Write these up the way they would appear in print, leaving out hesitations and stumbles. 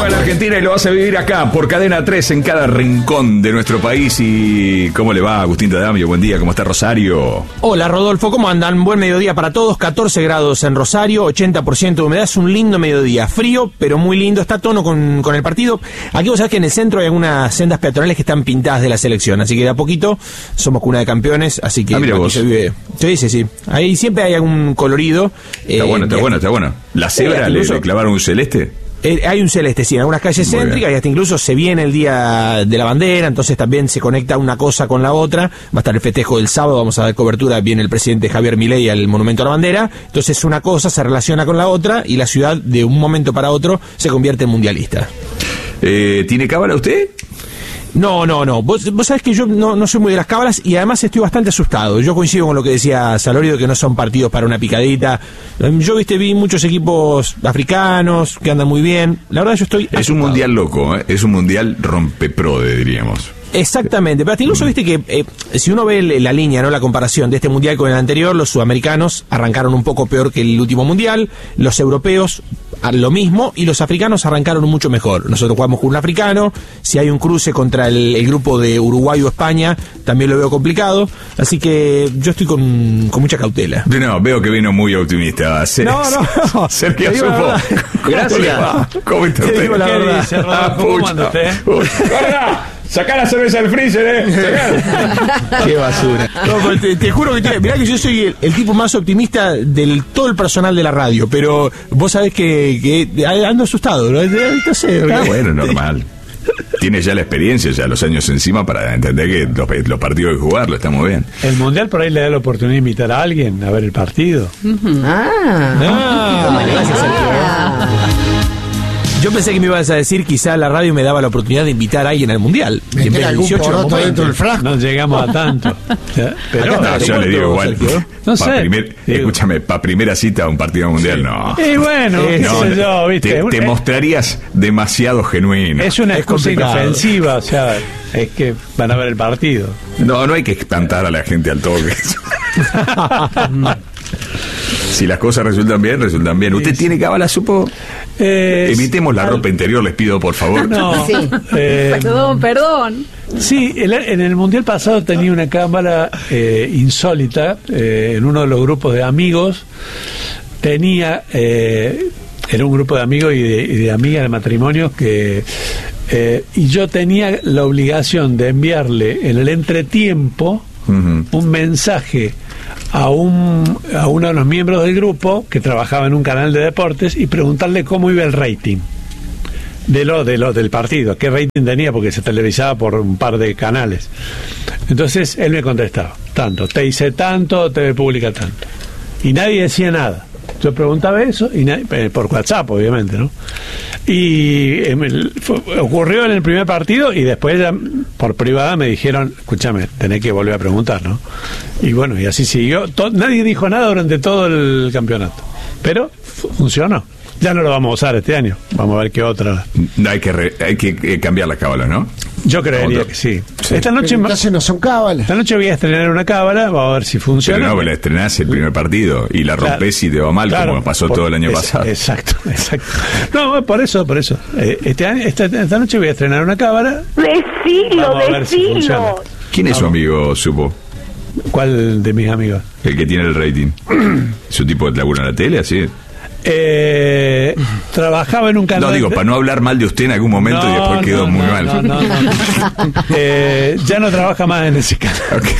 juega en Argentina y lo vas a vivir acá por Cadena 3 en cada rincón de nuestro país. ¿Y cómo le va, Agustín Tadamio? Buen día, ¿cómo está Rosario? Hola Rodolfo, ¿cómo andan? Buen mediodía para todos, 14 grados en Rosario, 80% de humedad, es un lindo mediodía, frío pero muy lindo, está a tono con el partido. Aquí vos sabés que en el centro hay algunas sendas peatonales que están pintadas de la selección, así que de a poquito somos cuna de campeones, así que mira vos. se vive. Sí, ahí siempre hay algún colorido. Está bueno. ¿La cebra le clavaron un celeste? Hay un celeste, sí, en algunas calles céntricas y hasta incluso se viene el día de la bandera, entonces también se conecta una cosa con la otra. Va a estar el festejo del sábado, vamos a dar cobertura, viene el presidente Javier Milei al Monumento a la Bandera, entonces una cosa se relaciona con la otra y la ciudad de un momento para otro se convierte en mundialista. ¿Tiene cábala usted? No. Vos sabés que yo no soy muy de las cábalas y además estoy bastante asustado. Yo coincido con lo que decía Salorio, que no son partidos para una picadita. Yo, vi muchos equipos africanos que andan muy bien. La verdad, yo estoy asustado. Es un mundial loco, ¿eh? Es un mundial rompeprode, diríamos. Exactamente, pero incluso viste que si uno ve la línea, no la comparación de este mundial con el anterior, los sudamericanos arrancaron un poco peor que el último mundial, los europeos lo mismo y los africanos arrancaron mucho mejor. Nosotros jugamos con un africano, si hay un cruce contra el grupo de Uruguay o España, también lo veo complicado, así que yo estoy con mucha cautela. No, veo que vino muy optimista. No. Sergio Supo. Gracias. ¿Cómo está usted? ¿Qué dice, ¿Cómo anda usted? Sacá la cerveza del freezer, Qué basura. No, te juro que mirá que yo soy el tipo más optimista del todo el personal de la radio, pero vos sabés que ando asustado, ¿no? No sé. Bueno, normal. Tienes ya la experiencia, ya los años encima para entender que los partidos hay que jugarlo, está muy bien. El mundial por ahí le da la oportunidad de invitar a alguien a ver el partido. Gracias, Sergio. Yo pensé que me ibas a decir, quizá la radio me daba la oportunidad de invitar a alguien al mundial. Meter algún poroto dentro del frasco. No llegamos a tanto. Pero yo le digo igual. No sé. Escúchame, para primera cita a un partido mundial, no. Y bueno, ¿viste? Te mostrarías demasiado genuino. Es una excusa inofensiva, o sea, es que van a ver el partido. No hay que espantar a la gente al toque. Si las cosas resultan bien. ¿Usted tiene cábala, Supo? Evitemos la ropa interior, les pido, por favor. No. Sí. Perdón. Sí, en el mundial pasado tenía una cábala insólita en uno de los grupos de amigos. Era un grupo de amigos y de amigas de matrimonios que... y yo tenía la obligación de enviarle en el entretiempo un mensaje a uno de los miembros del grupo que trabajaba en un canal de deportes y preguntarle cómo iba el rating del partido, qué rating tenía, porque se televisaba por un par de canales. Entonces él me contestaba, tanto, te hice tanto, TV Pública tanto, y nadie decía nada. Yo preguntaba eso y por WhatsApp, obviamente, ¿no? Y ocurrió en el primer partido y después ya por privada me dijeron, escúchame, tenés que volver a preguntar, ¿no? Y bueno, y así siguió. Nadie dijo nada durante todo el campeonato, pero funcionó. Ya no lo vamos a usar este año. Vamos a ver qué otra. Hay que cambiar la cábala, ¿no? Yo creería que sí. Esta noche, entonces no son cábalas. Esta noche voy a estrenar una cábala, vamos a ver si funciona. Pero no, la estrenás el primer partido y la rompés y te va mal, como pasó todo el año pasado. Exacto. No, por eso. Esta noche voy a estrenar una cábala. Decilo. Si ¿Quién es su amigo, Supo? ¿Cuál de mis amigos? El que tiene el rating. ¿Su tipo de laburo en la tele, así? Trabajaba en un canal. No, digo, para no hablar mal de usted en algún momento y después quedó muy mal. No. Ya no trabaja más en ese canal. Okay.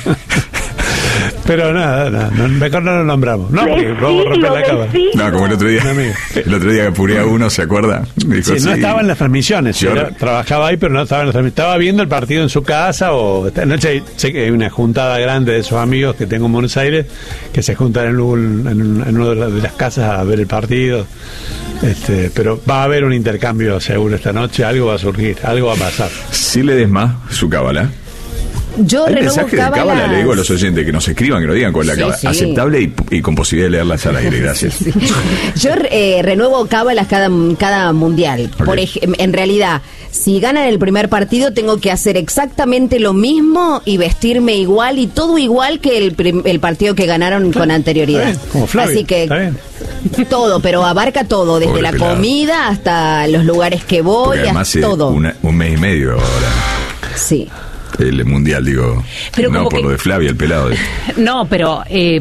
Pero nada, mejor no lo nombramos. No, porque vamos a romper la cámara. No, como el otro día que apuré a uno, ¿se acuerda? Dijo, no estaba en las transmisiones. Trabajaba ahí, pero no estaba en las transmisiones. Estaba viendo el partido en su casa o esta noche hay una juntada grande de esos amigos que tengo en Buenos Aires que se juntan en una de las casas a ver el partido. Pero va a haber un intercambio seguro esta noche. Algo va a surgir, algo va a pasar. Si le des más su cábala. Yo hay mensajes de cábala, le digo a los oyentes que nos escriban, que nos digan con la cábala aceptable y con posibilidad de leerlas al aire, gracias. Sí. Yo renuevo cábalas cada mundial. Okay. En realidad, si ganan el primer partido, tengo que hacer exactamente lo mismo y vestirme igual y todo igual que el partido que ganaron con anterioridad. Como Flavio, así que está bien. Todo, pero abarca todo, desde Pobre la pelado. comida hasta los lugares que voy, Porque además hasta todo. un mes y medio ahora. Sí. El mundial, digo. Pero no, como por que- lo de Flavia, el pelado. No, pero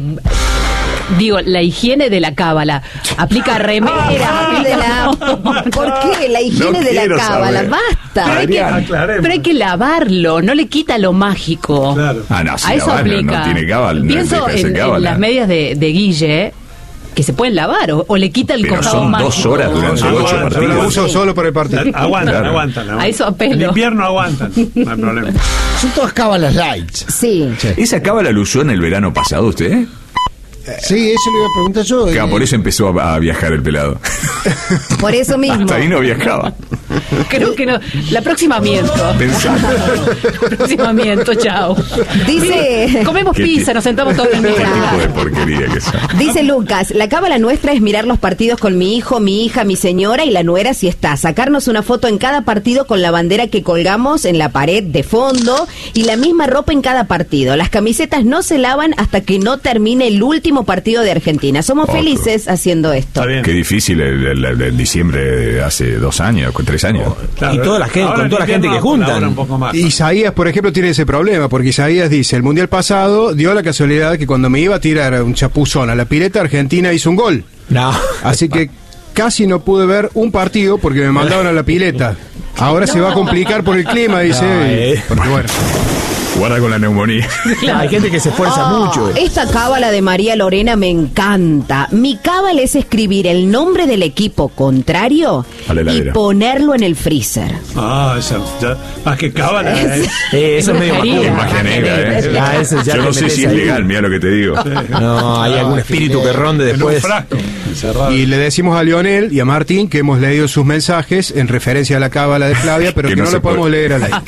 digo, la higiene de la cábala. Aplica remera. ¿Por qué? La higiene No de la quiero cábala, saber. basta. Pero hay, que, Aclaremos. pero hay que lavarlo, no le quita lo mágico. Claro. Ah, no, si A eso lavarlo, aplica. no tiene cábala, no Pienso deja de ser en cábala. las medias de Guille, que se pueden lavar, o le quita el Pero costado son mágico. 2 horas durante 8 Aguanta, Lo partidos. uso solo por el partido. Aguantan, Claro. aguantan. A eso apelo. En invierno aguantan, no hay problema. Son todas cábalas lights. Sí. ¿Esa cábala la usó en el verano pasado usted? Sí, eso le iba a preguntar yo. Claro, por eso empezó a viajar el pelado. Por eso mismo. Hasta ahí no viajaba. Creo que no. La próxima miento. Pensaba. La próxima miento, chao. Dice- Comemos ¿Qué pizza, ti- nos sentamos todos en ¿Qué mi tipo casa. de porquería que son? Dice Lucas, la cábala nuestra es mirar los partidos con mi hijo, mi hija, mi señora y la nuera si está. Sacarnos una foto en cada partido con la bandera que colgamos en la pared de fondo y la misma ropa en cada partido. Las camisetas no se lavan hasta que no termine el último partido de Argentina. Somos Otro. felices haciendo esto. Está bien. Qué difícil el diciembre de hace 2 años, 3 años. Claro. Y toda la gente- Ahora con toda la en gente que invierno juntan. colabora un poco más. Isaías, por ejemplo, tiene ese problema, porque Isaías dice, el Mundial pasado dio la casualidad que cuando me iba a tirar un chapuzón a la pileta, Argentina hizo un gol. No. Así que casi no pude ver un partido porque me mandaban a la pileta. Ahora se va a complicar por el clima, dice. Porque bueno, Guarda con la neumonía. Hay gente que se esfuerza mucho. Esta cábala de María Lorena me encanta. Mi cábala es escribir el nombre del equipo contrario A la y heladera. ponerlo en el freezer. Ah, esa, ya, más que cábala. Eso es medio brujería. macumba. Magia negra, ¿eh? Ya, eso ya Yo te no sé metes si es ahí. legal, mira lo que te digo. No, hay algún espíritu que ronde En un después. frasco, encerrado. y le decimos a Lionel y a Martín que hemos leído sus mensajes en referencia a la cábala de Flavia, pero que no se lo podemos puede. leer al aire.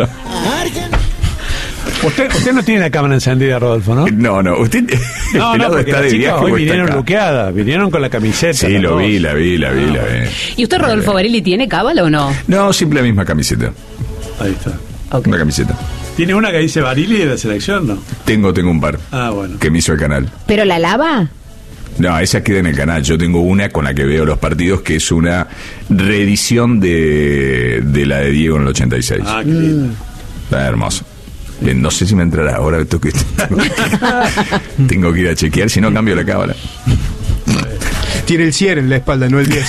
Usted no tiene la cámara encendida, Rodolfo, ¿no? No, usted el pelado porque está las de chicas viaje hoy o está vinieron acá. luqueadas, vinieron con la camiseta. Sí, las lo dos. vi, la vi. ¿Y usted, Rodolfo Barelli, tiene cábala o no? No, simple la misma camiseta. Ahí está. Ok. Una camiseta. ¿Tiene una que dice Barili de la selección, no? Tengo un par Ah, bueno. que me hizo el canal. ¿Pero la lava? No, esa queda en el canal. Yo tengo una con la que veo los partidos, que es una reedición de la de Diego en el 86. Ah, qué lindo. Está hermoso. Bien, no sé si me entrará ahora. Tengo que ir a chequear, si no cambio la cábala. Tiene el 100 en la espalda, no el 10.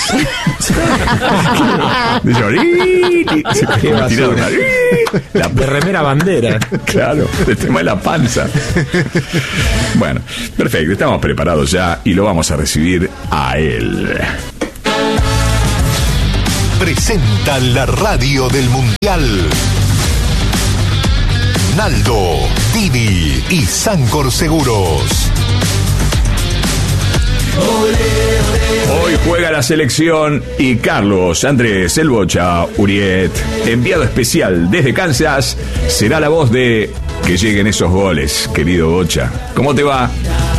Qué basura. La De remera bandera. Claro, el tema de la panza. Bueno, perfecto, estamos preparados ya y lo vamos a recibir a él. Presenta la radio del Mundial. Naldo, Didi y Sancor Seguros. Hoy juega la selección y Carlos Andrés El Bocha Uriet, enviado especial desde Kansas, será la voz de que lleguen esos goles, querido Bocha. ¿Cómo te va?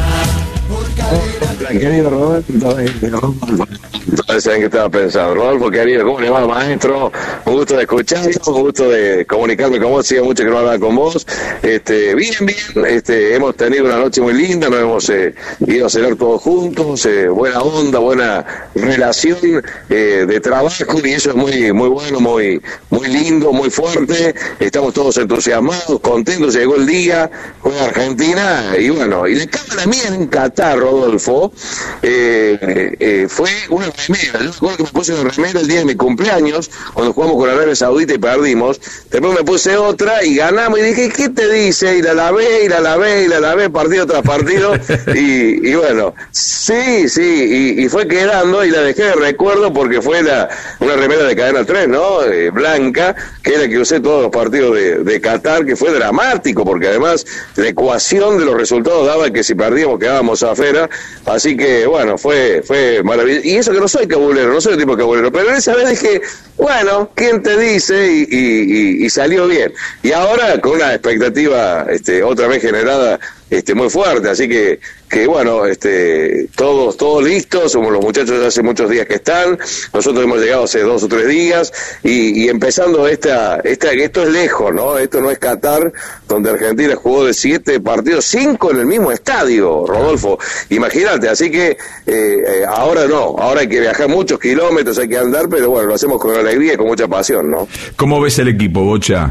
Querido Roberto, ¿saben qué estaba pensando? Rodolfo, querido, ¿cómo le va, maestro? Un gusto de escucharlo, un gusto de comunicarme con vos, hacía mucho que no hablaba con vos. Bien, hemos tenido una noche muy linda, nos hemos ido a cenar todos juntos, buena onda, buena relación de trabajo, y eso es muy bueno, muy lindo, muy fuerte. Estamos todos entusiasmados, contentos, llegó el día, juega Argentina, y bueno, y la cámara mía en Qatar, Rodolfo, fue una remera. Yo recuerdo que me puse una remera el día de mi cumpleaños, cuando jugamos con Arabia Saudita y perdimos. Después me puse otra y ganamos, y dije, ¿qué te dice? Y la lavé, partido tras partido, y bueno, sí, y fue quedando, y la dejé de recuerdo porque fue una remera de Cadena 3, ¿no? Blanca, que era que usé todos los partidos de Qatar, que fue dramático, porque además la ecuación de los resultados daba que si perdíamos quedábamos afuera, así que bueno, fue maravilloso. Y eso que no soy cabulero, no soy el tipo cabulero, pero esa vez dije, Bueno, ¿quién te dice? Y salió bien. Y ahora con una expectativa otra vez generada muy fuerte, así que bueno, todos listos, somos los muchachos hace muchos días que están, nosotros hemos llegado hace 2 o 3 días y empezando esto es lejos, ¿no? Esto no es Qatar, donde Argentina jugó de 7 partidos, 5 en el mismo estadio, Rodolfo, imagínate, así que ahora no, ahora hay que viajar muchos kilómetros, hay que andar, pero bueno, lo hacemos con alegría y con mucha pasión, ¿no? ¿Cómo ves el equipo, Bocha?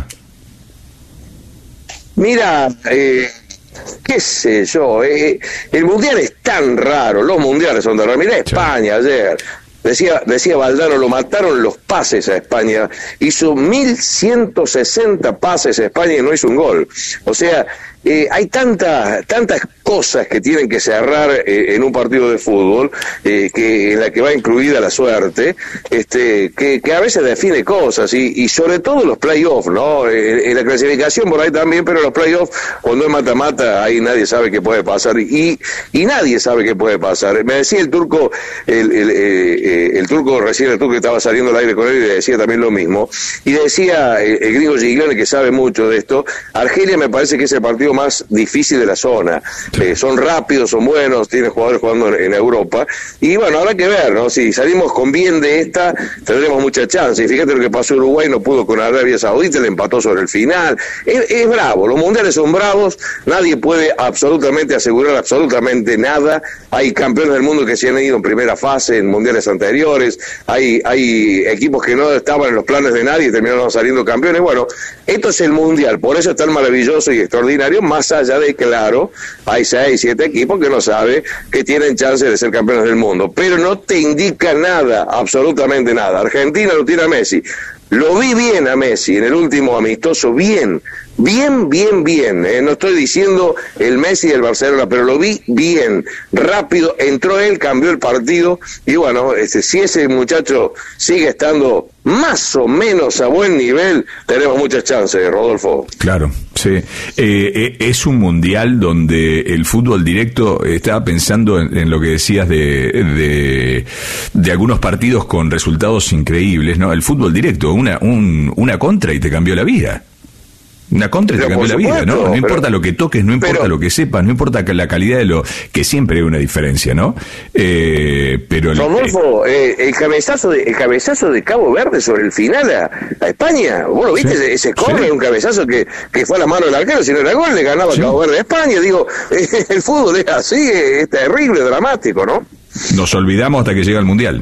Mira, qué sé yo, el mundial es tan raro, los mundiales son de raro. Mirá España ayer, decía Valdano, lo mataron los pases a España, hizo 1160 pases a España y no hizo un gol. O sea, hay tantas cosas que tienen que cerrar en un partido de fútbol, que en la que va incluida la suerte, que a veces define cosas, y sobre todo los playoffs, ¿no? En la clasificación por ahí también, pero los playoffs, cuando es mata-mata, ahí nadie sabe qué puede pasar, y nadie sabe qué puede pasar. Me decía el turco, el turco que estaba saliendo al aire con él, y le decía también lo mismo, y decía el gringo Giglione, que sabe mucho de esto, Argelia me parece que es el partido más difícil de la zona. Son rápidos, son buenos, tienen jugadores jugando en Europa, y bueno, habrá que ver, ¿no? Si salimos con bien de esta, tendremos mucha chance. Y fíjate lo que pasó Uruguay, no pudo con Arabia Saudita, le empató sobre el final. Es bravo, los mundiales son bravos, nadie puede absolutamente asegurar absolutamente nada. Hay campeones del mundo que se han ido en primera fase en mundiales anteriores, hay equipos que no estaban en los planes de nadie y terminaron saliendo campeones. Bueno, esto es el mundial, por eso es tan maravilloso y extraordinario, más allá de, claro, hay 6, 7 equipos que no saben que tienen chance de ser campeones del mundo, pero no te indica nada, absolutamente nada. Argentina lo tiene a Messi, lo vi bien a Messi en el último amistoso, bien, no estoy diciendo el Messi del Barcelona, pero lo vi bien, rápido, entró él, cambió el partido, y bueno, si ese muchacho sigue estando más o menos a buen nivel, tenemos muchas chances, Rodolfo. Claro, sí. Es un mundial donde el fútbol directo, estaba pensando en lo que decías de algunos partidos con resultados increíbles, ¿no? El fútbol directo, una contra y te cambió la vida. Una contra y te cambió la vida, ¿no? No importa lo que toques, no importa lo que sepas, no importa la calidad de lo que siempre hay una diferencia, ¿no? Pero Rodolfo, el cabezazo de Cabo Verde sobre el final a España, vos lo viste, sí, ese córner, sí, un cabezazo que fue a la mano del arquero, si no era gol, le ganaba sí. Cabo Verde a España. Digo, el fútbol es así, es terrible, dramático, ¿no? Nos olvidamos hasta que llega el Mundial.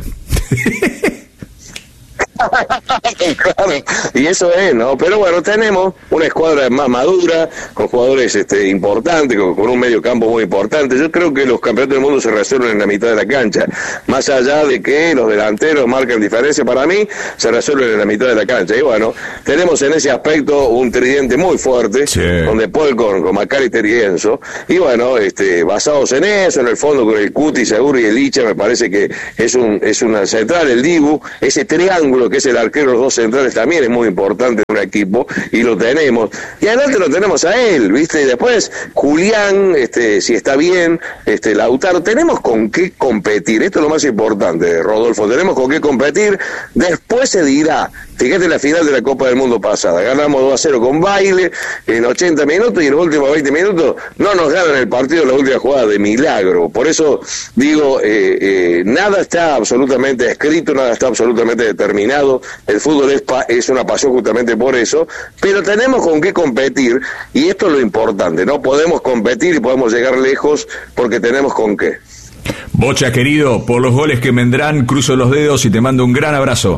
Claro, y eso es, ¿no? Pero bueno, tenemos una escuadra más madura, con jugadores importantes, con un medio campo muy importante. Yo creo que los campeonatos del mundo se resuelven en la mitad de la cancha, más allá de que los delanteros marcan diferencia. Para mí se resuelven en la mitad de la cancha, y bueno, tenemos en ese aspecto un tridente muy fuerte, sí, con De Paul, con McAllister y Enzo, y bueno, basados en eso, en el fondo con el Cuti, Seguro y el Licha, me parece que es una central, el Dibu, ese triángulo que es el arquero, los dos centrales también es muy importante en un equipo, y lo tenemos, y adelante lo tenemos a él, ¿viste? Y después Julián, si está bien, Lautaro, tenemos con qué competir, esto es lo más importante, Rodolfo, tenemos con qué competir, después se dirá. Fíjate la final de la Copa del Mundo pasada, ganamos 2-0 con baile en 80 minutos, y en los últimos 20 minutos no nos ganan el partido en la última jugada, de milagro. Por eso digo, nada está absolutamente escrito, nada está absolutamente determinado. El fútbol es una pasión justamente por eso, pero tenemos con qué competir, y esto es lo importante, ¿no? Podemos competir y podemos llegar lejos porque tenemos con qué. Bocha, querido, por los goles que vendrán, cruzo los dedos y te mando un gran abrazo.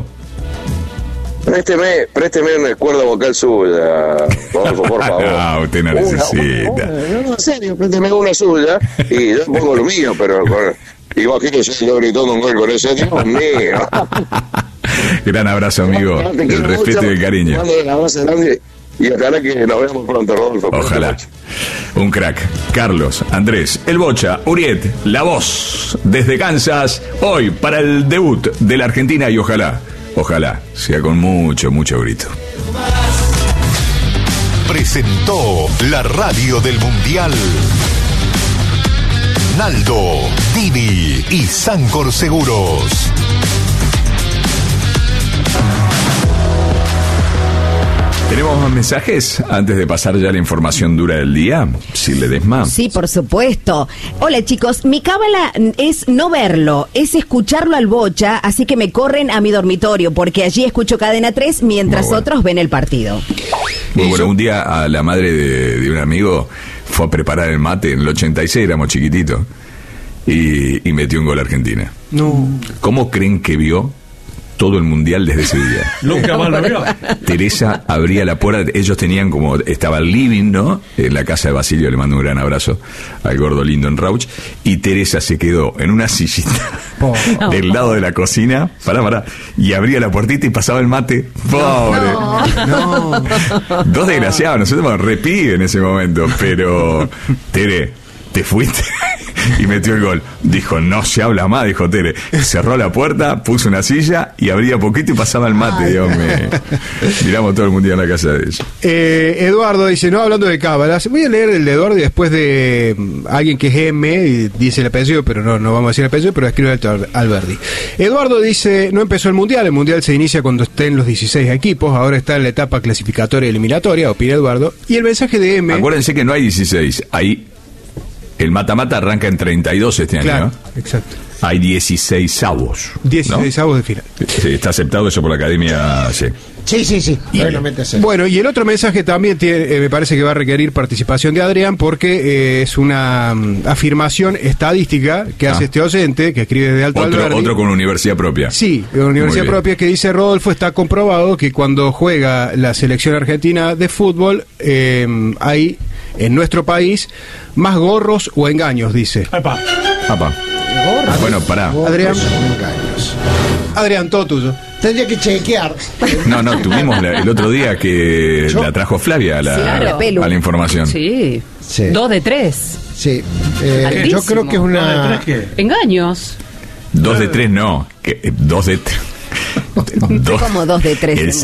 Présteme una cuerda vocal suya, Rodolfo, por favor. No, usted no necesita. No, en serio, présteme una suya y yo pongo lo mío, pero imagínese si yo gritando un gol con ese, Dios mío. Gran abrazo, amigo. El respeto y el cariño. Un abrazo grande y ojalá que nos veamos pronto, Rodolfo. Ojalá. Un crack. Carlos, Andrés, el Bocha, Uriet, la voz desde Kansas, hoy para el debut de la Argentina, y ojalá sea con mucho grito. Presentó la radio del Mundial Naldo, Dini y Sancor Seguros. más mensajes antes de pasar ya a la información dura del día? Si le des más. Sí, por supuesto. Hola chicos, mi cábala es no verlo, es escucharlo al Bocha, así que me corren a mi dormitorio, porque allí escucho Cadena 3 mientras otros ven el partido. Muy bueno, un día a la madre de un amigo fue a preparar el mate, en el 86 éramos chiquititos, y metió un gol a Argentina. No. ¿Cómo creen que vio todo el mundial desde ese día? Nunca más lo vio. Teresa abría la puerta, ellos tenían como, estaba el living, ¿no? En la casa de Basilio, le mando un gran abrazo al gordo lindo en Rauch, y Teresa se quedó en una sillita del lado de la cocina, pará, y abría la puertita y pasaba el mate. ¡Pobre! No. Dos desgraciados, nosotros éramos repibe en ese momento, pero Tere, te fuiste. Y metió el gol. Dijo, no se habla más, dijo Tere. Cerró la puerta, puso una silla y abría poquito y pasaba el mate. Dios mío. Miramos todo el mundial en la casa de ella. Eduardo dice, no hablando de cábalas, voy a leer el de Eduardo y después de alguien que es M, y dice el apellido, pero no vamos a decir el apellido, pero escribe Alberdi. Eduardo dice, no empezó el mundial se inicia cuando estén los 16 equipos, ahora está en la etapa clasificatoria eliminatoria, opina Eduardo, y el mensaje de M... Acuérdense que no hay 16, hay... El mata-mata arranca en 32 este año, claro, ¿no? Exacto. Hay 16avos. 16avos de final. Sí, está aceptado eso por la academia, sí. Sí. Bueno, y el otro mensaje también tiene, me parece que va a requerir participación de Adrián, porque es una afirmación estadística que hace este oyente, que escribe desde Alto Alberdi. Otro con universidad propia. Sí, una universidad propia, que dice, Rodolfo, está comprobado que cuando juega la selección argentina de fútbol, hay en nuestro país más gorros o engaños, dice. Epa. Bueno, pará. Adrián. Engaños. Adrián, todo tuyo. Tendría que chequear. No, tuvimos el otro día que la trajo Flavia a la información. Sí. 2 de 3. Sí. Altísimo. Yo creo que es una... Engaños. 2 de 3 no. 2 de 3. Como 2 de 3. El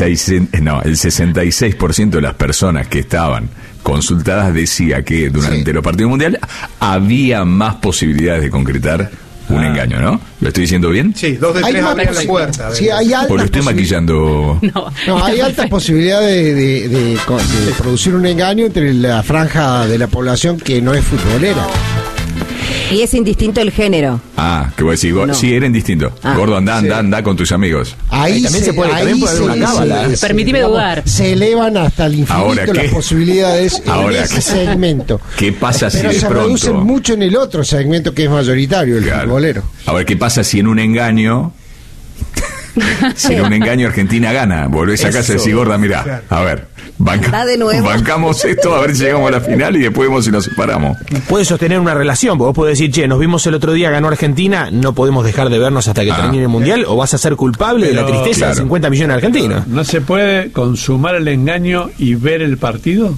66% de las personas que estaban consultadas decía que durante los partidos mundiales había más posibilidades de concretar un engaño, ¿no? ¿Lo estoy diciendo bien? Sí, 2 de 3 abre la puerta. Sí, hay altas Porque lo estoy maquillando. No, hay altas posibilidades de producir un engaño entre la franja de la población que no es futbolera. Y es indistinto el género. Que voy a decir, No. sí, era indistinto. Gordo, anda con tus amigos. Ahí también puede haber una cábala. Permitime dudar. Se elevan hasta el infinito las posibilidades en ese segmento. ¿Qué pasa si Pero de se pronto reducen mucho en el otro segmento que es mayoritario, el futbolero. A ver, ¿qué pasa si en un engaño si en un engaño Argentina gana? Volvés a casa y decís, gorda, mirá, a ver, de nuevo. bancamos esto, a ver si llegamos a la final y después vemos si nos separamos. Puede sostener una relación, porque vos podés decir, che, nos vimos el otro día, ganó Argentina, no podemos dejar de vernos hasta que termine el Mundial, o vas a ser culpable de la tristeza de 50 millones de argentinos. ¿No se puede consumar el engaño y ver el partido?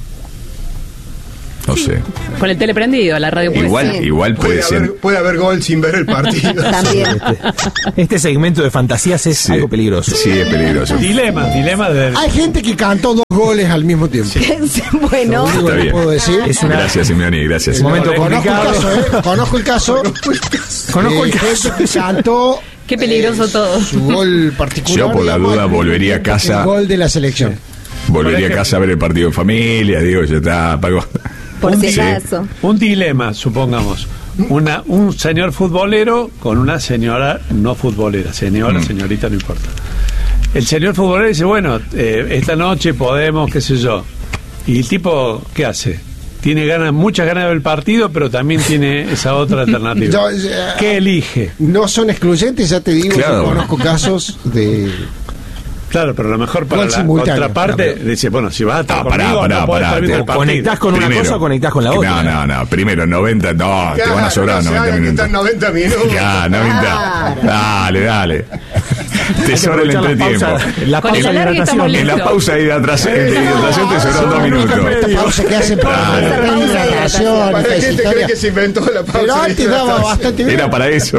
No sé. Con el tele prendido, la radio igual puede ser. Puede haber gol sin ver el partido. También. Este segmento de fantasías es algo peligroso. Sí, es peligroso. Dilema de... Hay gente que cantó 2 goles al mismo tiempo. Bueno, Está bien. ¿Puedo decir? Gracias, Simeoni, gracias. Un momento complicado. Conozco el caso. Conozco el caso. Gente que cantó. Qué peligroso todo. Su gol particular. Yo por la duda volvería a casa. El gol de la selección. Volvería a casa a ver el partido en familia, digo, ya está, pago. por si acaso. Un dilema, supongamos. Un señor futbolero con una señora no futbolera. Señorita, no importa. El señor futbolero dice, bueno, esta noche podemos, qué sé yo. Y el tipo, ¿qué hace? Tiene muchas ganas de ver el partido, pero también tiene esa otra alternativa. ¿Qué elige? No son excluyentes, ya te digo, Claro. yo conozco casos de... Claro, pero a lo mejor para Gol la simultáneo, contraparte claro. dice, bueno, si vas a estar pará, conmigo, pará, no podés pará. estar viendo el partido. Conectás con una cosa o conectás con la otra. No. Primero, 90, no, te van a sobrar 90 minutos. 90 minutos. Ya, 90. Dale. Te sobra el entretiempo. La Con pausa el de alargue hidratación. estamos En la pausa de hidratación te sobran 2 minutos. Esta pausa que hacen para Claro. hidratación, Para esa la gente cree historia. que se inventó la pausa. Pero antes daba bastante bien. Era para eso.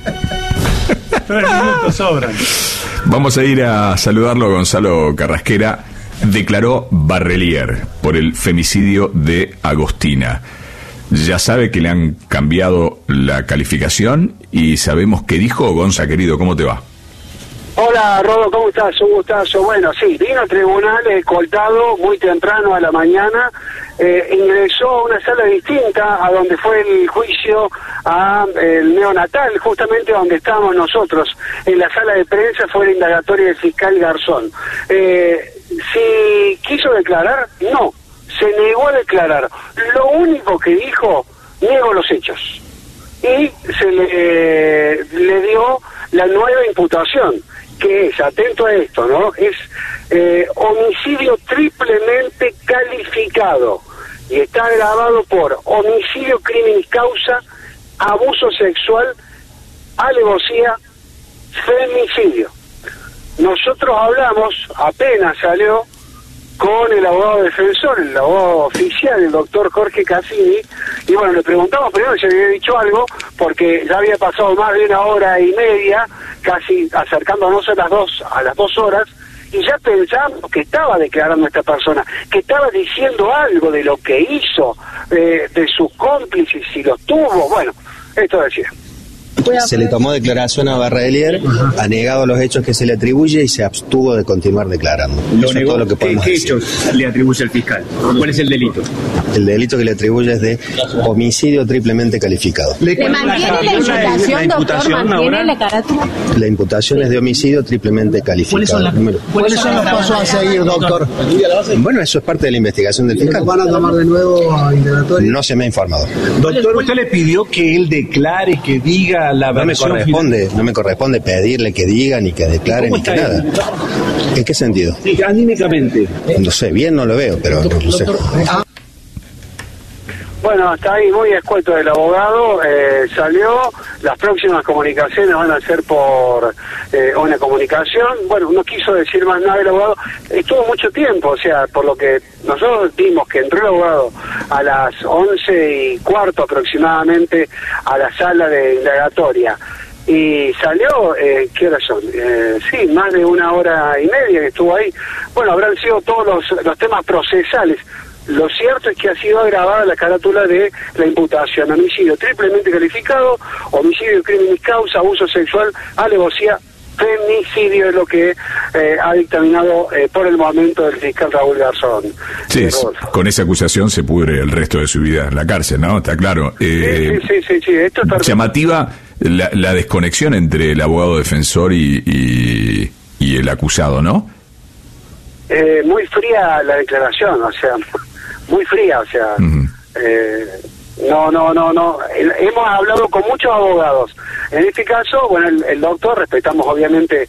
3 minutos sobran. Vamos a ir a saludarlo. Gonzalo Carrasquera declaró Barrelier por el femicidio de Agostina. Ya sabe que le han cambiado la calificación y sabemos qué dijo. Gonza, querido, ¿cómo te va? Hola, Rodo, ¿cómo estás? Un gustazo. Bueno, sí, vino al tribunal escoltado muy temprano a la mañana, ingresó a una sala distinta a donde fue el juicio a el neonatal, justamente donde estábamos nosotros. En la sala de prensa fue la indagatoria del fiscal Garzón. Si quiso declarar, no, se negó a declarar. Lo único que dijo, niego los hechos. Y se le dio la nueva imputación, que es, atento a esto, ¿no? Es homicidio triplemente calificado y está agravado por homicidio, criminis causa, abuso sexual, alevosía, femicidio. Nosotros hablamos, apenas salió, con el abogado defensor, el abogado oficial, el doctor Jorge Cassini, y bueno, le preguntamos primero si había dicho algo, porque ya había pasado más de 1 hora y media, casi acercándonos a las 2 horas, y ya pensamos que estaba declarando esta persona, que estaba diciendo algo de lo que hizo, de sus cómplices, si los tuvo, bueno, esto decía. Se le tomó declaración a Barrelier, ha negado los hechos que se le atribuye y se abstuvo de continuar declarando. Eso es todo lo que podemos decir. ¿Qué hechos le atribuye el fiscal? ¿Cuál es el delito? El delito que le atribuye es de homicidio triplemente calificado. ¿Le mantiene la imputación, doctor? ¿Mantiene la carátula? La imputación es de homicidio triplemente calificado. ¿Cuáles son los pasos a seguir, doctor? Bueno, eso es parte de la investigación del fiscal. ¿Van a tomar de nuevo a indagatoria? No se me ha informado. Doctor, ¿usted le pidió que él declare, que diga la versión? No me corresponde pedirle que diga, ni que declare, ni que nada. ¿En qué sentido? Sí, anímicamente. No sé, bien no lo veo, pero no sé. Bueno, está ahí muy escueto el abogado, salió, las próximas comunicaciones van a ser por una comunicación, bueno, no quiso decir más nada el abogado, estuvo mucho tiempo, o sea, por lo que nosotros vimos que entró el abogado a las 11:15 aproximadamente a la sala de indagatoria, y salió, ¿qué horas son? Sí, más de 1 hora y media que estuvo ahí, bueno, habrán sido todos los temas procesales. Lo cierto es que ha sido agravada la carátula de la imputación: homicidio triplemente calificado, homicidio, criminis causa, abuso sexual, alevosía, femicidio, es lo que ha dictaminado por el momento el fiscal Raúl Garzón. Sí, con esa acusación se pudre el resto de su vida en la cárcel, ¿no? Está claro. Sí, esto es llamativa la desconexión entre el abogado defensor y el acusado, ¿no? Muy fría la declaración, o sea, muy fría, o sea, no. Hemos hablado con muchos abogados. En este caso, bueno, el doctor, respetamos obviamente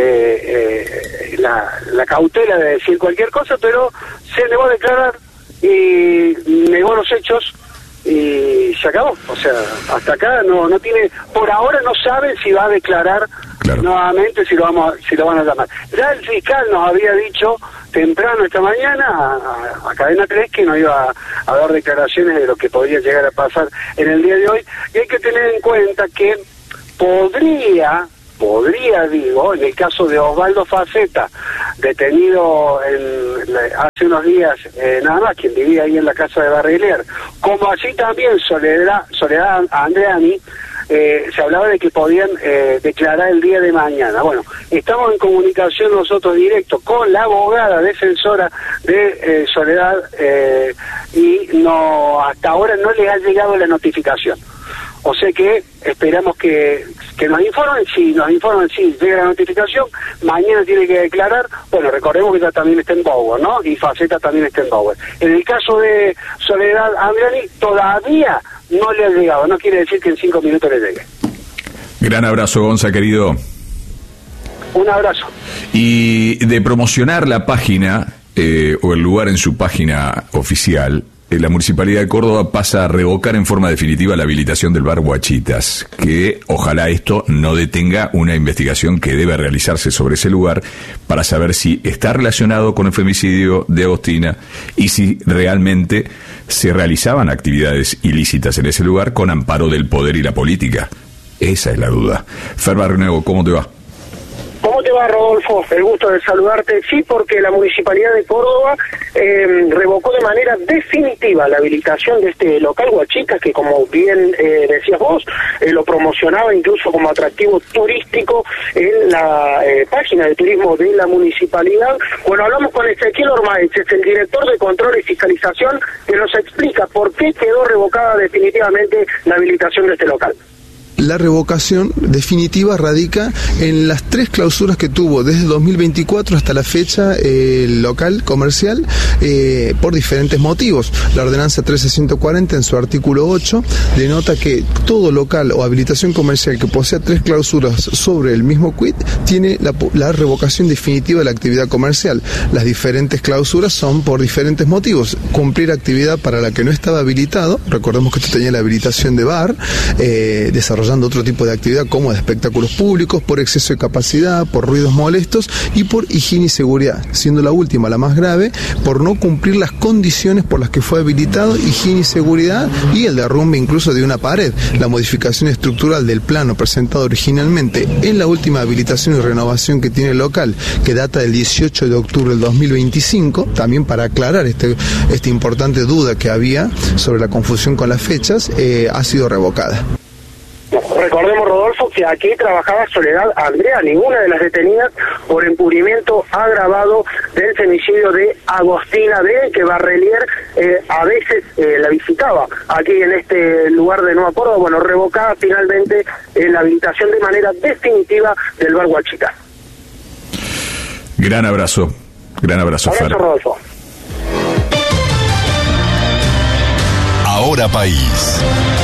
la cautela de decir cualquier cosa, pero se negó a declarar y negó los hechos y se acabó. O sea, hasta acá no tiene, por ahora no sabe si va a declarar nuevamente, si lo van a llamar. Ya el fiscal nos había dicho temprano esta mañana a Cadena 3 que no iba a dar declaraciones de lo que podría llegar a pasar en el día de hoy, y hay que tener en cuenta que podría, digo, en el caso de Osvaldo Faceta, detenido hace unos días, nada más, quien vivía ahí en la casa de Barrelier, como así también Soledad Andreani, se hablaba de que podían declarar el día de mañana. Bueno, estamos en comunicación nosotros directo con la abogada defensora de Soledad y hasta ahora no les ha llegado la notificación. O sea que esperamos que nos informen. Si nos informan, si llega la notificación, mañana tiene que declarar. Bueno, recordemos que ella también está en Bower, ¿no? Y Faceta también está en Bower. En el caso de Soledad Andreani, todavía no le ha llegado. No quiere decir que en 5 minutos le llegue. Gran abrazo, Gonza, querido. Un abrazo. Y de promocionar la página o el lugar en su página oficial, la Municipalidad de Córdoba pasa a revocar en forma definitiva la habilitación del bar Guachitas, que ojalá esto no detenga una investigación que debe realizarse sobre ese lugar para saber si está relacionado con el femicidio de Agostina y si realmente se realizaban actividades ilícitas en ese lugar con amparo del poder y la política. Esa es la duda. Fer Barrio Nuevo, ¿cómo te va? ¿Cómo te va, Rodolfo? El gusto de saludarte. Sí, porque la Municipalidad de Córdoba revocó de manera definitiva la habilitación de este local Huachicas, que como bien decías vos, lo promocionaba incluso como atractivo turístico en la página de turismo de la Municipalidad. Bueno, hablamos con Ezequiel Ormaez, es el director de Control y Fiscalización, que nos explica por qué quedó revocada definitivamente la habilitación de este local. La revocación definitiva radica en las 3 clausuras que tuvo desde 2024 hasta la fecha el local comercial por diferentes motivos. La ordenanza 13140 en su artículo 8 denota que todo local o habilitación comercial que posea 3 clausuras sobre el mismo quit tiene la revocación definitiva de la actividad comercial. Las diferentes clausuras son por diferentes motivos. Cumplir actividad para la que no estaba habilitado, recordemos que esto tenía la habilitación de bar, desarrollando otro tipo de actividad como de espectáculos públicos, por exceso de capacidad, por ruidos molestos y por higiene y seguridad, siendo la última la más grave por no cumplir las condiciones por las que fue habilitado, higiene y seguridad, y el derrumbe incluso de una pared, la modificación estructural del plano presentado originalmente en la última habilitación y renovación que tiene el local, que data del 18 de octubre del 2025, también para aclarar esta importante duda que había sobre la confusión con las fechas, ha sido revocada. Recordemos, Rodolfo, que aquí trabajaba Soledad Andrea, ninguna de las detenidas por encubrimiento agravado del femicidio de Agostina D, que Barrelier a veces la visitaba aquí en este lugar de Nueva Córdoba. Bueno, revocada finalmente la habilitación de manera definitiva del bar Huachicas. Gran abrazo, Fer. Rodolfo. Ahora País.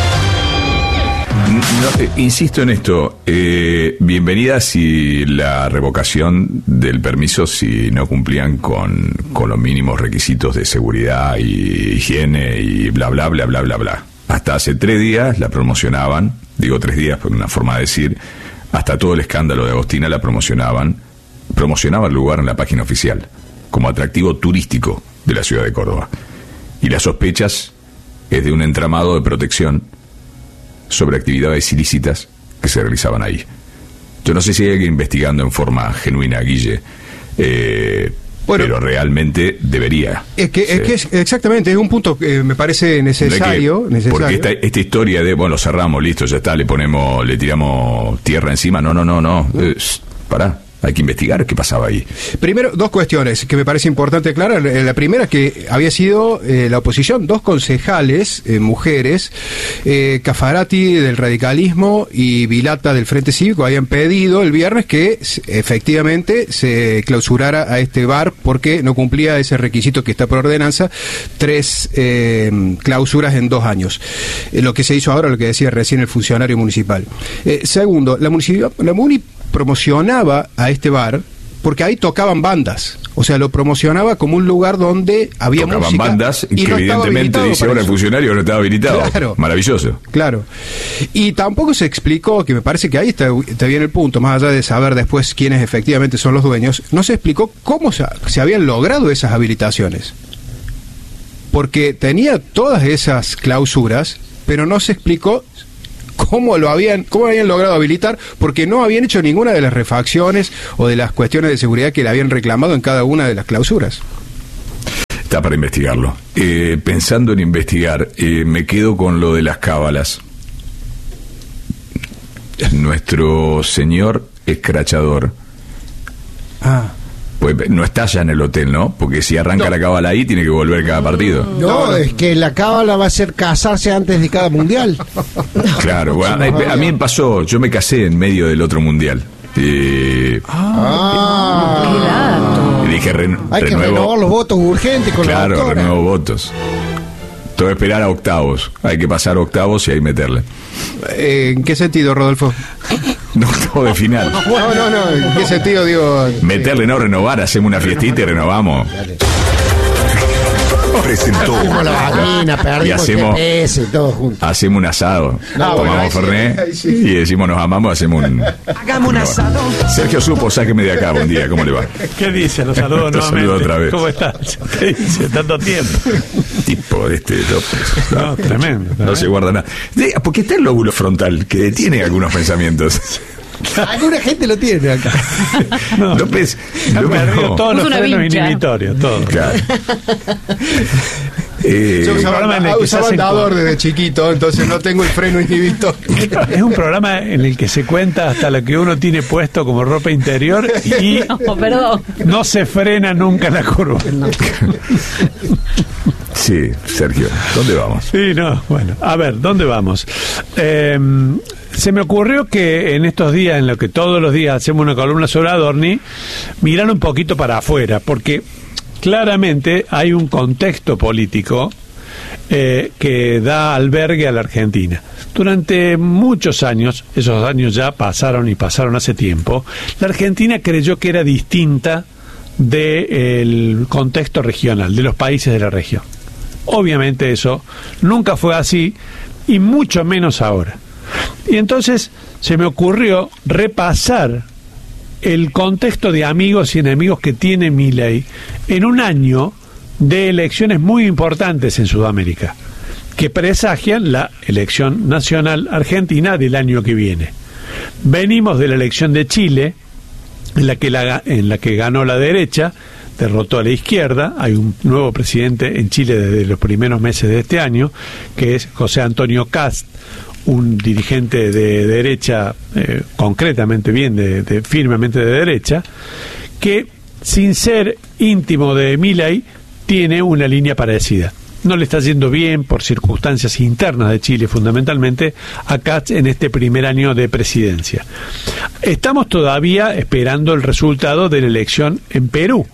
No, insisto en esto, bienvenida si la revocación del permiso si no cumplían con los mínimos requisitos de seguridad y higiene y bla bla bla bla bla bla. Hasta hace 3 días la promocionaban, digo 3 días por una forma de decir, hasta todo el escándalo de Agostina la promocionaba el lugar en la página oficial como atractivo turístico de la ciudad de Córdoba. Y las sospechas es de un entramado de protección sobre actividades ilícitas que se realizaban ahí. Yo no sé si hay alguien investigando en forma genuina, Guille, pero realmente debería. Es que exactamente, es un punto que me parece necesario. Porque esta historia de, bueno, cerramos, listo, ya está, le tiramos tierra encima, no. Pará. Hay que investigar qué pasaba ahí. Primero, 2 cuestiones que me parece importante aclarar. La primera, que había sido la oposición, 2 concejales, mujeres, Cafarati del radicalismo y Vilata del Frente Cívico, habían pedido el viernes que efectivamente se clausurara a este bar porque no cumplía ese requisito que está por ordenanza, 3 clausuras en 2 años. Lo que se hizo ahora, lo que decía recién el funcionario municipal. Segundo, la Muni promocionaba a este bar porque ahí tocaban bandas, o sea, lo promocionaba como un lugar donde había tocaban música bandas y que no evidentemente dice ahora el funcionario no estaba habilitado. Claro, maravilloso. Claro. Y tampoco se explicó, que me parece que ahí está bien el punto, más allá de saber después quiénes efectivamente son los dueños, no se explicó cómo se habían logrado esas habilitaciones. Porque tenía todas esas clausuras, pero no se explicó cómo habían logrado habilitar, porque no habían hecho ninguna de las refacciones o de las cuestiones de seguridad que le habían reclamado en cada una de las clausuras. Está para investigarlo. Pensando en investigar, me quedo con lo de las cábalas. Nuestro señor escrachador. Pues no está ya en el hotel, ¿no? Porque si arranca la cábala ahí, tiene que volver cada partido. No, es que la cábala va a ser casarse antes de cada mundial. Claro, bueno, a mí me pasó, yo me casé en medio del otro mundial. Y dije, hay que renovar los votos urgentes con la doctora. Claro, renuevo votos. Tengo que esperar a octavos. Hay que pasar a octavos y ahí meterle. ¿En qué sentido, Rodolfo? No, octavo de final. No. ¿En qué sentido, digo? Meterle, no renovar. Hacemos una fiestita y renovamos. Presentó. Y hacemos un asado. Tomamos Fernet y decimos nos amamos, hacemos un... Hagamos un asado. Sergio Supo, sáqueme de acá, buen día, ¿cómo le va? ¿Qué dice? Los saludo nuevamente. Saludo otra vez. ¿Cómo estás? ¿Qué dice? Tanto tiempo. Tipo de no, tremendo. No se guarda nada. Porque está el lóbulo frontal que detiene algunos pensamientos. Alguna gente lo tiene acá. López perdido todos los frenos inhibitorios, todo. Claro. Yo usaba andador desde chiquito, entonces no tengo el freno inhibitorio. Es un programa en el que se cuenta hasta lo que uno tiene puesto como ropa interior y no se frena nunca la curva. Sí, Sergio, ¿dónde vamos? Sí, no, bueno, a ver, ¿dónde vamos? Se me ocurrió que en estos días, en los que todos los días hacemos una columna sobre Adorni, mirar un poquito para afuera, porque claramente hay un contexto político que da albergue a la Argentina. Durante muchos años, esos años ya pasaron y pasaron hace tiempo, la Argentina creyó que era distinta del contexto regional, de los países de la región. Obviamente eso nunca fue así, y mucho menos ahora. Y entonces se me ocurrió repasar el contexto de amigos y enemigos que tiene Milei en un año de elecciones muy importantes en Sudamérica, que presagian la elección nacional argentina del año que viene. Venimos de la elección de Chile, en la que ganó la derecha, derrotó a la izquierda. Hay un nuevo presidente en Chile desde los primeros meses de este año, que es José Antonio Kast, un dirigente de derecha, concretamente bien, firmemente de derecha, que sin ser íntimo de Milei tiene una línea parecida. No le está yendo bien por circunstancias internas de Chile, fundamentalmente, a Kast en este primer año de presidencia. Estamos todavía esperando el resultado de la elección en Perú,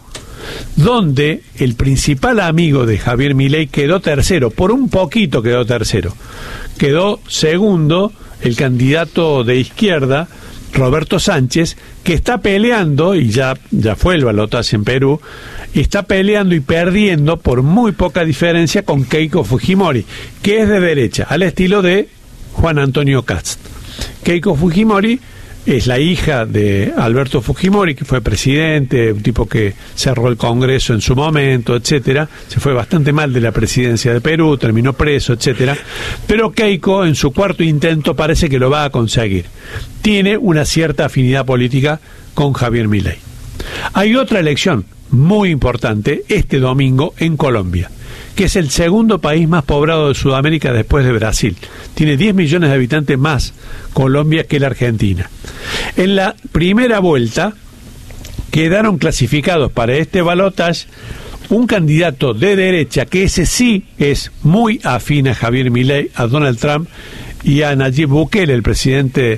donde el principal amigo de Javier Milei quedó tercero, por un poquito quedó tercero. Quedó segundo el candidato de izquierda, Roberto Sánchez, que está peleando, y ya fue el balotaje en Perú, está peleando y perdiendo por muy poca diferencia con Keiko Fujimori, que es de derecha, al estilo de Juan Antonio Kast. Keiko Fujimori es la hija de Alberto Fujimori, que fue presidente, un tipo que cerró el Congreso en su momento, etcétera. Se fue bastante mal de la presidencia de Perú, terminó preso, etcétera. Pero Keiko, en su cuarto intento, parece que lo va a conseguir. Tiene una cierta afinidad política con Javier Milei. Hay otra elección muy importante este domingo en Colombia, que es el segundo país más poblado de Sudamérica después de Brasil. Tiene 10 millones de habitantes más Colombia que la Argentina. En la primera vuelta quedaron clasificados para este balotaje un candidato de derecha, que ese sí es muy afín a Javier Milei, a Donald Trump y a Nayib Bukele, el presidente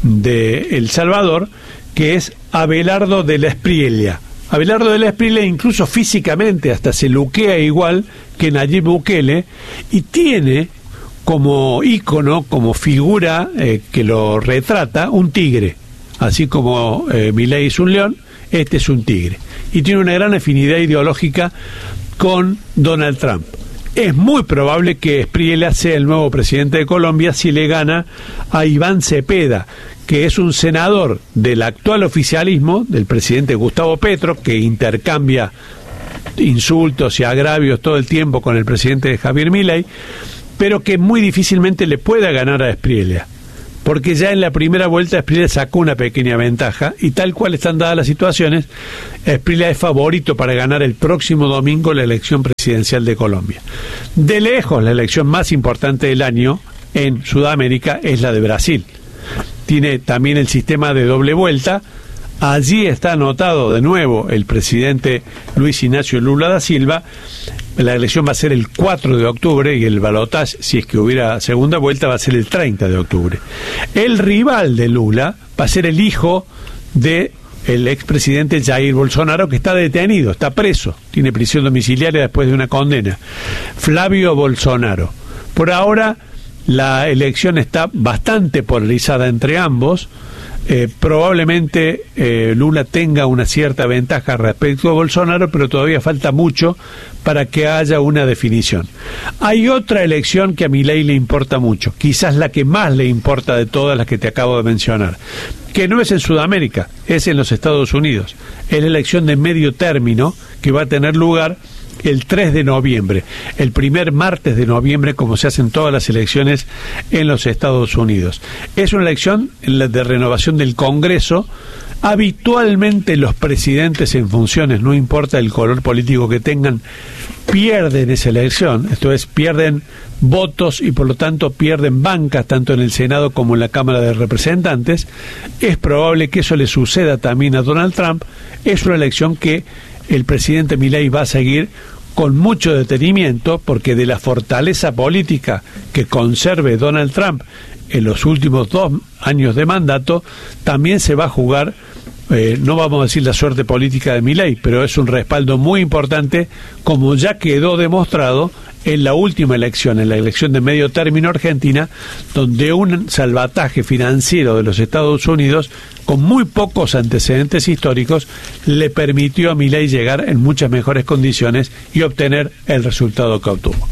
de El Salvador, que es Abelardo de la Espriella. Abelardo de la Espriella incluso físicamente hasta se luquea igual que Nayib Bukele, y tiene como ícono, como figura que lo retrata, un tigre. Así como Milei es un león, este es un tigre. Y tiene una gran afinidad ideológica con Donald Trump. Es muy probable que Espriella sea el nuevo presidente de Colombia si le gana a Iván Cepeda, que es un senador del actual oficialismo, del presidente Gustavo Petro, que intercambia insultos y agravios todo el tiempo con el presidente Javier Milei, pero que muy difícilmente le pueda ganar a Espriella, porque ya en la primera vuelta Espriella sacó una pequeña ventaja, y tal cual están dadas las situaciones, Espriella es favorito para ganar el próximo domingo la elección presidencial de Colombia. De lejos, la elección más importante del año en Sudamérica es la de Brasil. Tiene también el sistema de doble vuelta. Allí está anotado de nuevo el presidente Luis Ignacio Lula da Silva. La elección va a ser el 4 de octubre y el balotaje, si es que hubiera segunda vuelta, va a ser el 30 de octubre. El rival de Lula va a ser el hijo de el expresidente Jair Bolsonaro, que está detenido, está preso, tiene prisión domiciliaria después de una condena. Flavio Bolsonaro. Por ahora la elección está bastante polarizada entre ambos. Probablemente Lula tenga una cierta ventaja respecto a Bolsonaro, pero todavía falta mucho para que haya una definición. Hay otra elección que a Milei le importa mucho, quizás la que más le importa de todas las que te acabo de mencionar, que no es en Sudamérica, es en los Estados Unidos. Es la elección de medio término que va a tener lugar el 3 de noviembre, el primer martes de noviembre, como se hacen todas las elecciones en los Estados Unidos. Es una elección de renovación del Congreso. Habitualmente los presidentes en funciones, no importa el color político que tengan, pierden esa elección, esto es, pierden votos y por lo tanto pierden bancas tanto en el Senado como en la Cámara de Representantes. Es probable que eso le suceda también a Donald Trump. Es una elección que el presidente Milei va a seguir con mucho detenimiento, porque de la fortaleza política que conserve Donald Trump en los últimos 2 años de mandato, también se va a jugar, no vamos a decir la suerte política de Milei, pero es un respaldo muy importante, como ya quedó demostrado en la última elección, en la elección de medio término argentina, donde un salvataje financiero de los Estados Unidos, con muy pocos antecedentes históricos, le permitió a Milei llegar en muchas mejores condiciones y obtener el resultado que obtuvo.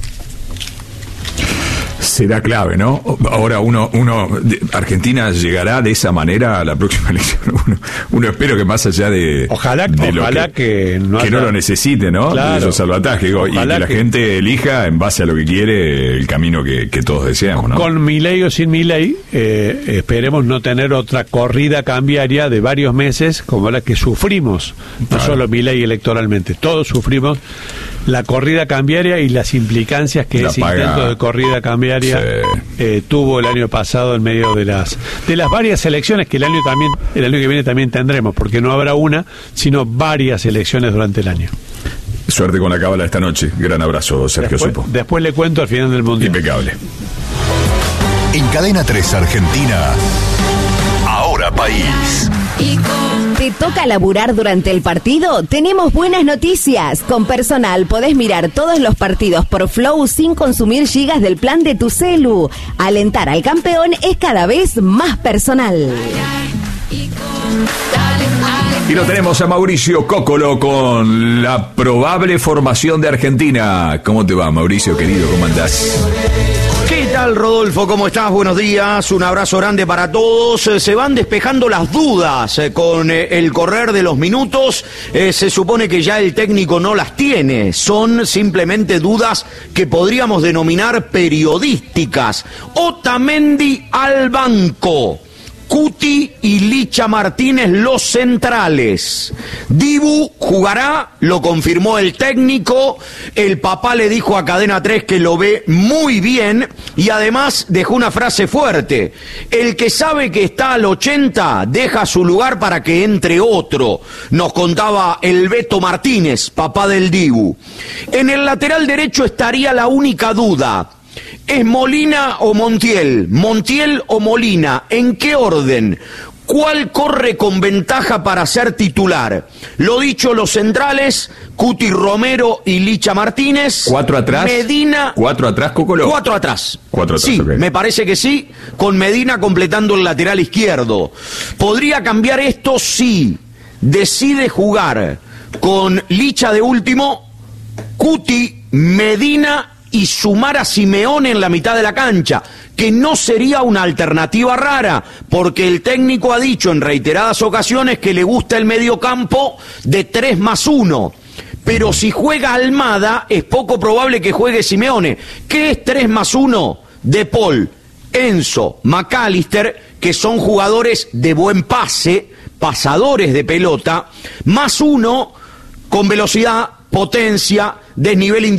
Será clave, ¿no? Ahora Argentina llegará de esa manera a la próxima elección. Uno espero que más allá de... Ojalá que no lo necesite, ¿no? Claro. De esos salvatajes. Y que la gente elija en base a lo que quiere el camino que todos deseamos, ¿no? Con Milei o sin Milei, esperemos no tener otra corrida cambiaria de varios meses como la que sufrimos. No solo Milei electoralmente, todos sufrimos la corrida cambiaria y las implicancias que ese intento de corrida cambiaria tuvo el año pasado en medio de las varias elecciones que el año que viene también tendremos, porque no habrá una, sino varias elecciones durante el año. Suerte con la cábala esta noche. Gran abrazo, Sergio Supo. Después le cuento al final del Mundial. Impecable. En Cadena 3 Argentina, Ahora País. ¿Te toca laburar durante el partido? Tenemos buenas noticias. Con Personal podés mirar todos los partidos por Flow sin consumir gigas del plan de tu celu. Alentar al campeón es cada vez más personal. Y lo tenemos a Mauricio Cócolo con la probable formación de Argentina. ¿Cómo te va, Mauricio, querido? ¿Cómo andás? ¿Qué tal, Rodolfo? ¿Cómo estás? Buenos días, un abrazo grande para todos. Se van despejando las dudas con el correr de los minutos. Se supone que ya el técnico no las tiene, son simplemente dudas que podríamos denominar periodísticas. Otamendi al banco. Cuti y Licha Martínez los centrales. Dibu jugará, lo confirmó el técnico. El papá le dijo a Cadena 3 que lo ve muy bien y además dejó una frase fuerte. El que sabe que está al 80 deja su lugar para que entre otro. Nos contaba el Beto Martínez, papá del Dibu. En el lateral derecho estaría la única duda. ¿Es Molina o Montiel? ¿Montiel o Molina? ¿En qué orden? ¿Cuál corre con ventaja para ser titular? Lo dicho, los centrales, Cuti Romero y Licha Martínez. 4 atrás. Medina. 4 atrás, Cócolo. 4 atrás. 4 atrás, sí, okay. Me parece que sí, con Medina completando el lateral izquierdo. ¿Podría cambiar esto? Sí. Decide jugar con Licha de último, Cuti, Medina y sumar a Simeone en la mitad de la cancha, que no sería una alternativa rara, porque el técnico ha dicho en reiteradas ocasiones que le gusta el mediocampo de 3+1. Pero si juega Almada, es poco probable que juegue Simeone. ¿Qué es 3+1? De Paul, Enzo, McAllister, que son jugadores de buen pase, pasadores de pelota, más uno con velocidad, potencia, desnivel individual.